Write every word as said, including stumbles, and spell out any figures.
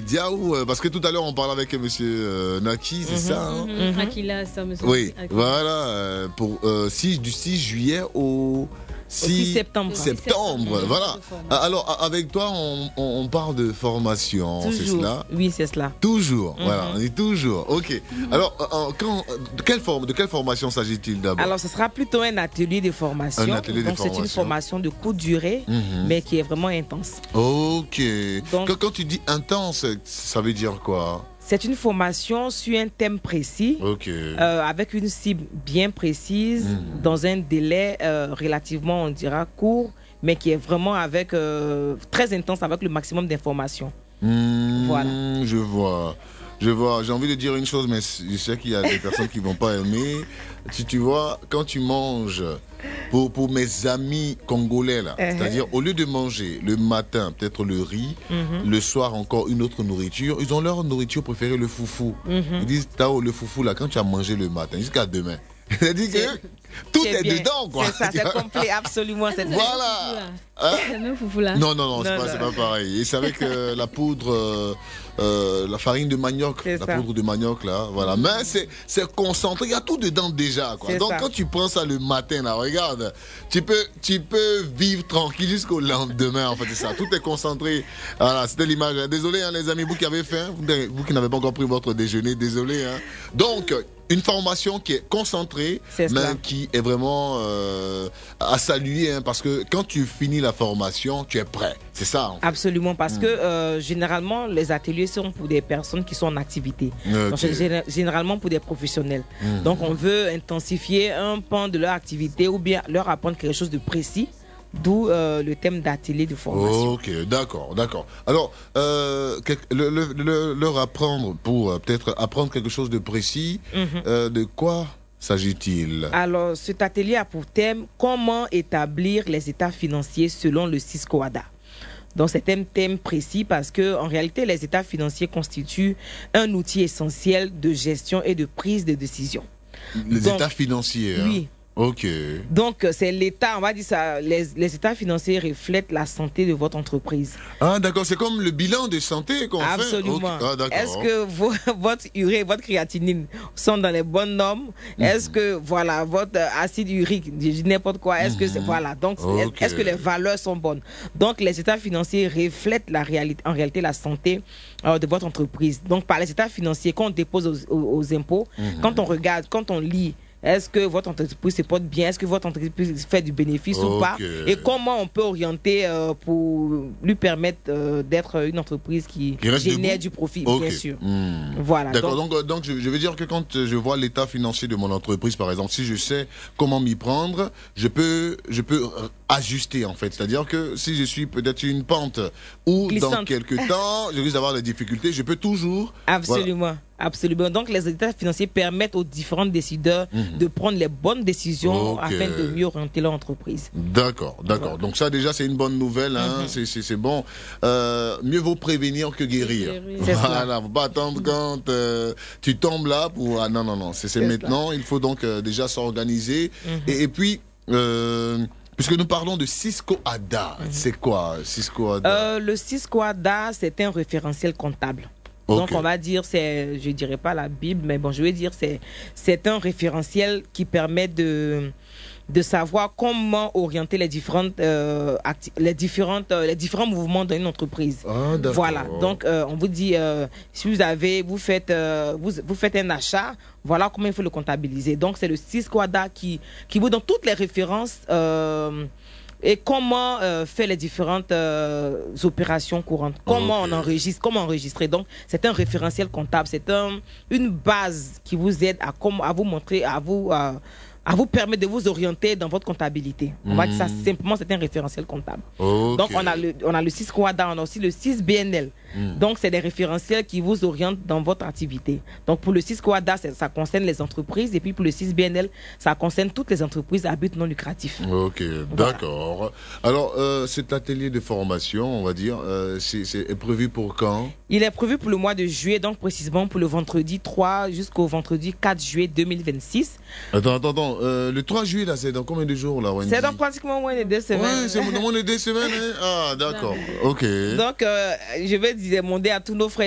Diaw, euh, parce que tout à l'heure on parlait avec monsieur euh, Naki, c'est Mm-hmm. ça hein? Mm-hmm. Akila, ça me semble. Oui, Akila. voilà, euh, pour euh, six, du six juillet au six septembre. septembre, voilà. Alors, avec toi, on, on, on parle de formation, c'est cela? Oui, c'est cela. Toujours, mm-hmm. Voilà, on dit toujours. Ok. Mm-hmm. Alors, euh, quand, de, quelle forme, de quelle formation s'agit-il d'abord? Alors, ce sera plutôt un atelier de formation. Un atelier Donc, de formation. C'est une formation de courte durée, mm-hmm. mais qui est vraiment intense. Ok. Donc, quand, quand tu dis intense, ça veut dire quoi? C'est une formation sur un thème précis, okay. euh, avec une cible bien précise, mmh. dans un délai euh, relativement, on dira, court, mais qui est vraiment avec euh, très intense, avec le maximum d'informations. Mmh, voilà. Je vois. Je vois, j'ai envie de dire une chose, mais je sais qu'il y a des personnes qui ne vont pas aimer. Tu, tu vois, quand tu manges, pour, pour mes amis congolais, là, uh-huh. c'est-à-dire au lieu de manger le matin, peut-être le riz, uh-huh. le soir encore une autre nourriture, ils ont leur nourriture préférée, le foufou. Uh-huh. Ils disent, Tao, le foufou, là, quand tu as mangé le matin, jusqu'à demain. C'est-à-dire que tout est, est dedans, quoi. C'est ça, c'est complet, absolument. C'est voilà. Hein? C'est le même foufou là. Non, non, non, c'est pas, pas pareil. Et c'est avec euh, la poudre, euh, euh, la farine de manioc, la ça. poudre de manioc, là, voilà. Mmh. Mais c'est, c'est concentré, il y a tout dedans déjà, quoi. Donc ça. Quand tu prends ça le matin, là, regarde, tu peux, tu peux vivre tranquille jusqu'au lendemain, en fait, c'est ça. Tout est concentré. Voilà, c'était l'image. Désolé, hein, les amis, vous qui avez faim, vous, vous qui n'avez pas encore pris votre déjeuner, désolé, hein. Donc, une formation qui est concentrée, c'est mais qui est vraiment euh, à saluer, hein, parce que quand tu finis la formation, tu es prêt. C'est ça. En fait. Absolument, parce mmh. que euh, généralement, les ateliers sont pour des personnes qui sont en activité. Okay. Donc, c'est généralement pour des professionnels. Mmh. Donc, on veut intensifier un pan de leur activité ou bien leur apprendre quelque chose de précis. D'où euh, le thème d'atelier de formation. Ok, d'accord, d'accord. Alors, euh, le, le, le, leur apprendre pour euh, peut-être apprendre quelque chose de précis, mm-hmm. euh, de quoi s'agit-il? Alors, cet atelier a pour thème comment établir les états financiers selon le Cisco-A D A. Donc, c'est un thème précis parce que, en réalité, les états financiers constituent un outil essentiel de gestion et de prise de décision. Les Donc, états financiers. Oui. Hein? Ok. Donc, c'est l'État, on va dire ça, les, les états financiers reflètent la santé de votre entreprise. Ah, d'accord, c'est comme le bilan de santé qu'on fait. Absolument. Okay. Ah, est-ce que vos, votre urée, votre créatinine sont dans les bonnes normes? Mm-hmm. Est-ce que, voilà, votre acide urique, je dis n'importe quoi, est-ce mm-hmm. que c'est, voilà, donc, okay. est-ce que les valeurs sont bonnes? Donc, les états financiers reflètent la réalité, en réalité la santé euh, de votre entreprise. Donc, par les états financiers, quand on dépose aux, aux, aux impôts, mm-hmm. quand on regarde, quand on lit, est-ce que votre entreprise se porte bien? Est-ce que votre entreprise fait du bénéfice okay. ou pas? Et comment on peut orienter euh, pour lui permettre euh, d'être une entreprise qui, qui génère debout? Du profit, okay. bien sûr. Mmh. Voilà. D'accord. Donc, donc, donc je, je veux dire que quand je vois l'état financier de mon entreprise, par exemple, si je sais comment m'y prendre, je peux, je peux ajuster en fait. C'est-à-dire que si je suis peut-être une pente ou glissante. Dans quelques temps, je risque d'avoir des difficultés, je peux toujours. Absolument. Voilà. Absolument. Donc, les états financiers permettent aux différents décideurs mmh. de prendre les bonnes décisions okay. afin de mieux orienter leur entreprise. D'accord, d'accord. Voilà. Donc, ça, déjà, c'est une bonne nouvelle. Hein. Mmh. C'est, c'est, c'est bon. Euh, mieux vaut prévenir que guérir. C'est voilà. Faut pas attendre quand euh, tu tombes là pour. Ah non, non, non. C'est, c'est, c'est maintenant. Cela. Il faut donc euh, déjà s'organiser. Mmh. Et, et puis. Euh, Puisque nous parlons de Cisco-A D A, mmh. c'est quoi Cisco-A D A? euh, Le Cisco-A D A, c'est un référentiel comptable. Okay. Donc on va dire, c'est, je dirais pas la Bible, mais bon, je vais dire c'est c'est un référentiel qui permet de de savoir comment orienter les différentes euh, acti- les différentes euh, les différents mouvements dans une entreprise. Ah, d'accord. Voilà. Donc euh, on vous dit euh, si vous avez vous faites euh, vous vous faites un achat, voilà comment il faut le comptabiliser. Donc c'est le Cisco-A D A qui qui vous donne toutes les références euh, et comment euh, faire les différentes euh, opérations courantes, comment okay. on enregistre, comment enregistrer. Donc, c'est un référentiel comptable, c'est un, une base qui vous aide à, comment, à vous montrer, à vous, à, à vous permettre de vous orienter dans votre comptabilité. On mmh. va dire ça simplement, c'est un référentiel comptable. Okay. Donc, on a le, on a le Cisco-A D A, on a aussi le six B N L. Mmh. Donc, c'est des référentiels qui vous orientent dans votre activité. Donc, pour le Cisco-A D A, ça concerne les entreprises. Et puis, pour le six B N L, ça concerne toutes les entreprises à but non lucratif. Ok, voilà. D'accord. Alors, euh, cet atelier de formation, on va dire, euh, c'est, c'est prévu pour quand? Il est prévu pour le mois de juillet, donc précisément pour le vendredi trois jusqu'au vendredi quatre juillet deux mille vingt-six. Attends, attends, attends. Euh, le trois juillet, là, c'est dans combien de jours, là, Wendy? C'est dans pratiquement moins de deux semaines. Ouais, c'est dans moins de deux semaines, hein? Ah, d'accord. Ok. Donc, euh, je vais demander à tous nos frères